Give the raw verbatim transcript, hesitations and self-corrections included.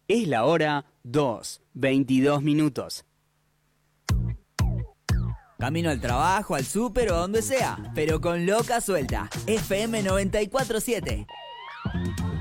Es la hora dos, veintidós minutos. Camino al trabajo, al súper o a donde sea, pero con Loca Suelta. F M noventa y cuatro siete.